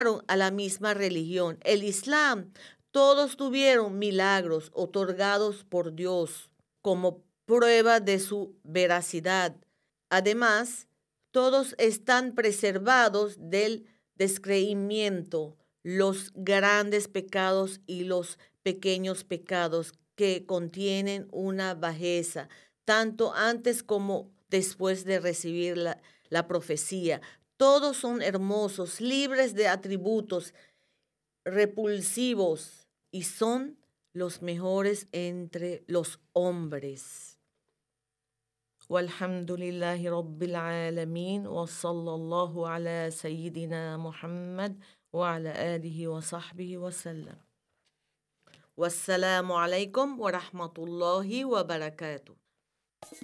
a la misma religión, el Islam. Todos tuvieron milagros otorgados por Dios como prueba de su veracidad. Además, todos están preservados del descreimiento, los grandes pecados y los pequeños pecados que contienen una bajeza, tanto antes como después de recibir la profecía. Todos son hermosos, libres de atributos repulsivos y son los mejores entre los hombres. والحمد لله رب العالمين وصلى الله على سيدنا محمد وعلى آله وصحبه وسلم. والسلام عليكم ورحمة الله وبركاته.